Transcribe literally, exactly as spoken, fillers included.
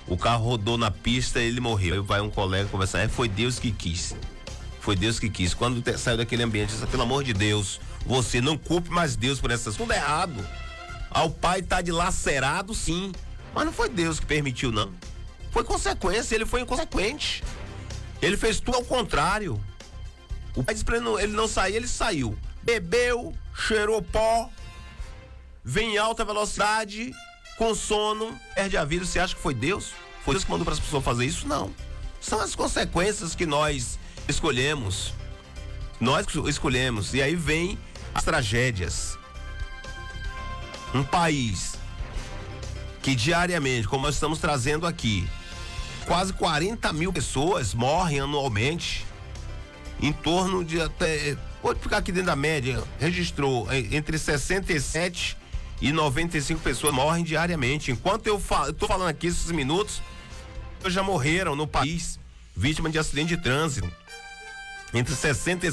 O carro rodou na pista e ele morreu. Aí vai um colega conversar, é, foi Deus que quis. Foi Deus que quis. Quando te, saiu daquele ambiente, disse, pelo amor de Deus, você não culpe mais Deus por essas coisas. Tudo errado. Ah, o pai tá dilacerado, sim. Mas não foi Deus que permitiu, não. Foi consequência, ele foi inconsequente. Ele fez tudo ao contrário. O pai disse pra ele não, ele não sair, ele saiu. Bebeu, cheirou pó, vem em alta velocidade, com sono, perde a vida. Você acha que foi Deus? Foi Deus que mandou para as pessoas fazer isso? Não. São as consequências que nós escolhemos. Nós escolhemos. E aí vem as tragédias. Um país que diariamente, como nós estamos trazendo aqui, quase quarenta mil pessoas morrem anualmente. Em torno de até, pode ficar aqui dentro da média, registrou entre sessenta e sete e noventa e cinco pessoas morrem diariamente. Enquanto eu falo, tô falando aqui esses minutos, já morreram no país vítimas de acidente de trânsito. Entre sessenta e